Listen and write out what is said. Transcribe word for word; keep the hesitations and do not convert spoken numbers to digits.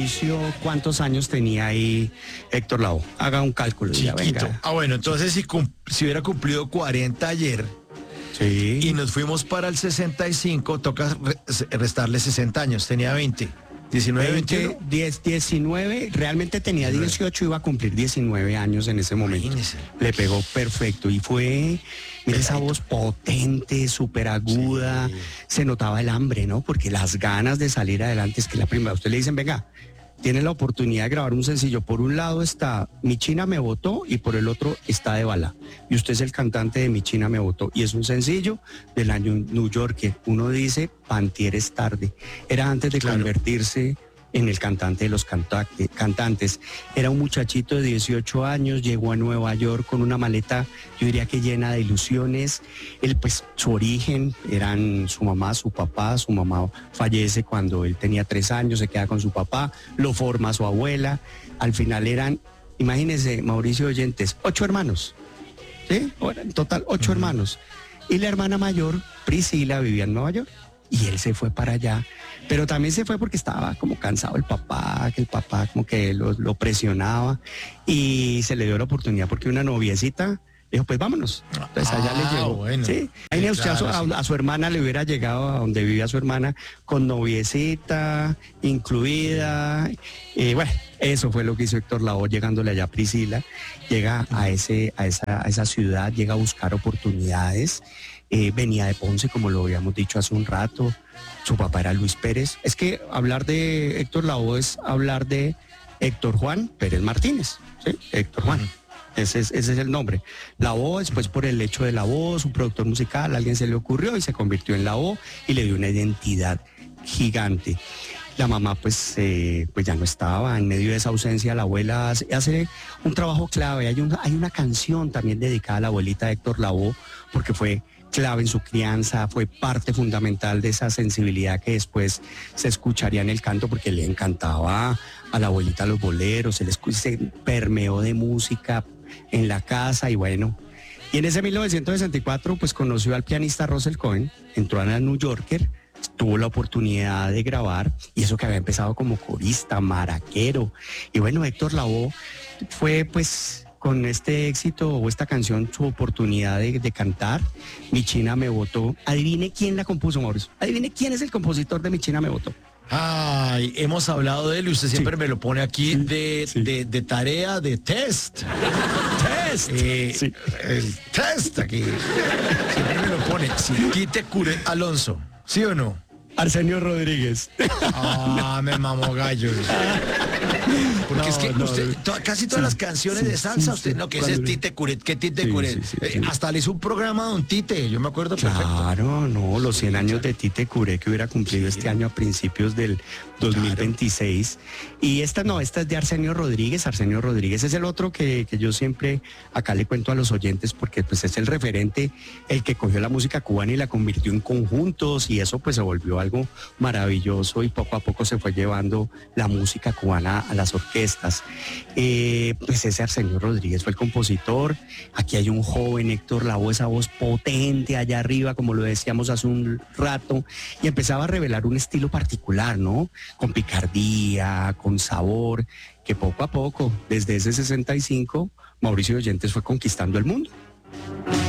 Mauricio, ¿cuántos años tenía ahí Héctor Lavoe? Haga un cálculo. Ya, Chiquito. venga. Ah, bueno, entonces si, cum- si hubiera cumplido cuarenta ayer Sí. y nos fuimos para el sesenta y cinco, toca re- restarle sesenta años. Tenía veinte. diecinueve, veinte, veintiuno. diez, diecinueve, realmente tenía dieciocho, iba a cumplir diecinueve años en ese momento. Imagínese. Le pegó perfecto y fue, mira esa Pegadito. voz potente, súper aguda, Sí. se notaba el hambre, ¿no? Porque las ganas de salir adelante, es que la primera, usted le dicen, venga, tiene la oportunidad de grabar un sencillo. Por un lado está Mi China me votó y por el otro está De Bala. Y usted es el cantante de Mi China me votó. Y es un sencillo del año New York. Uno dice, Pantieres tarde. Era antes de Claro. convertirse en el cantante de los canta- cantantes. Era un muchachito de dieciocho años, llegó a Nueva York con una maleta, yo diría que llena de ilusiones. Él, pues, su origen eran su mamá, su papá. Su mamá fallece cuando él tenía tres años, se queda con su papá, lo forma su abuela. Al final eran, imagínense, Mauricio Oyentes, ocho hermanos. ¿Sí? En total, ocho hermanos. Y la hermana mayor, Priscila, vivía en Nueva York. Y él se fue para allá. Pero también se fue porque estaba como cansado el papá, que el papá como que lo, lo presionaba. Y se le dio la oportunidad porque una noviecita dijo, pues vámonos. Entonces allá Ah, le llegó. bueno. ¿Sí? Ahí Sí, usted claro, a, su, sí. a, a su hermana le hubiera llegado a donde vivía su hermana con noviecita incluida. Y bueno, eso fue lo que hizo Héctor Lavoe llegándole allá a Priscila. Llega a, ese, a, esa, a esa ciudad, llega a buscar oportunidades. Eh, venía de Ponce, como lo habíamos dicho hace un rato. Su papá era Luis Pérez. Es que hablar de Héctor Lavoe es hablar de Héctor Juan Pérez Martínez. ¿Sí? Héctor Juan. Ese es, ese es el nombre. Lavoe, después por el hecho de la voz, un productor musical, a alguien se le ocurrió y se convirtió en Lavoe y le dio una identidad gigante. La mamá pues, eh, pues ya no estaba, en medio de esa ausencia la abuela hace, hace un trabajo clave. Hay una, hay una canción también dedicada a la abuelita de Héctor Lavoe, porque fue clave en su crianza, fue parte fundamental de esa sensibilidad que después se escucharía en el canto, porque le encantaba a la abuelita los boleros, se, le escu- se permeó de música en la casa y bueno. Y en ese mil novecientos sesenta y cuatro pues conoció al pianista Russell Cohen, entró a la New Yorker, tuvo la oportunidad de grabar, y eso que había empezado como corista, maraquero. Y bueno, Héctor Lavoe fue pues con este éxito o esta canción su oportunidad de, de cantar. Mi China me votó. Adivine quién la compuso, Mauricio. Adivine quién es el compositor de Mi China me votó. Ay, hemos hablado de él y usted siempre Sí. me lo pone aquí Sí, de, sí. de, de tarea, de test. Test. Eh, Sí. El test aquí. Siempre me lo pone. Si Tite Cure Alonso, ¿sí o no? Arsenio Rodríguez. Ah, me mamó gallo. Porque No, es que no, usted, no. to- casi todas Sí, las canciones sí, de salsa, sí, usted, sí. no, que ese es Cuando- Tite Curet, que Tite Sí, Curet. sí, sí, Eh, sí. Hasta le hizo un programa a Don Tite, yo me acuerdo perfecto. Claro, no, los cien años de Tite Curé que hubiera cumplido Sí. este año a principios del dos mil veintiséis. Y esta no, esta es de Arsenio Rodríguez. Arsenio Rodríguez es el otro que, que yo siempre acá le cuento a los oyentes, porque pues es el referente, el que cogió la música cubana y la convirtió en conjuntos, y eso pues se volvió algo maravilloso, y poco a poco se fue llevando la música cubana a las orquestas. Eh, pues ese Arsenio Rodríguez fue el compositor. Aquí hay un joven Héctor Lavoe, esa voz potente allá arriba, como lo decíamos hace un rato, y empezaba a revelar un estilo particular, ¿no? Con picardía, con sabor, que poco a poco, desde ese sesenta y cinco, Mauricio Oyentes fue conquistando el mundo.